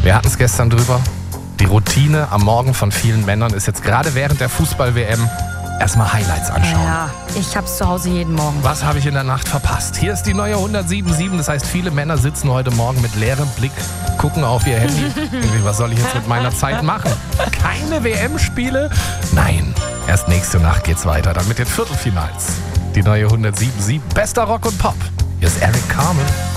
Wir hatten es gestern drüber. Die Routine am Morgen von vielen Männern ist jetzt gerade während der Fußball-WM erstmal Highlights anschauen. Ja, ich hab's zu Hause jeden Morgen. Was habe ich in der Nacht verpasst? Hier ist die neue 107.7. Das heißt, viele Männer sitzen heute Morgen mit leerem Blick, gucken auf ihr Handy. Irgendwie, was soll ich jetzt mit meiner Zeit machen? Keine WM-Spiele? Nein, erst nächste Nacht geht's weiter. Dann mit den Viertelfinals. Die neue 107.7. Bester Rock und Pop. Hier ist Eric Carmen.